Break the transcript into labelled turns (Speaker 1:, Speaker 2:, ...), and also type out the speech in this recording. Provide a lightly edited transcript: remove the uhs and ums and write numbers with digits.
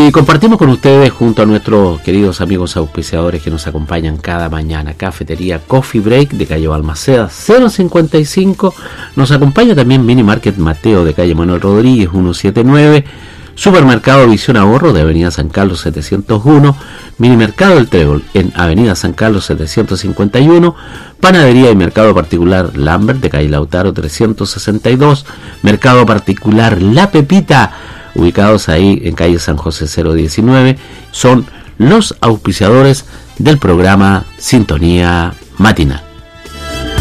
Speaker 1: Y compartimos con ustedes junto a nuestros queridos amigos auspiciadores que nos acompañan cada mañana. Cafetería Coffee Break de calle Balmaceda 055. Nos acompaña también Mini Market Mateo de calle Manuel Rodríguez 179. Supermercado Visión Ahorro de avenida San Carlos 701. Mini Mercado El Trébol en avenida San Carlos 751. Panadería y Mercado Particular Lambert de calle Lautaro 362. Mercado Particular La Pepita, ubicados ahí en calle San José 019, son los auspiciadores del programa Sintonía Matinal.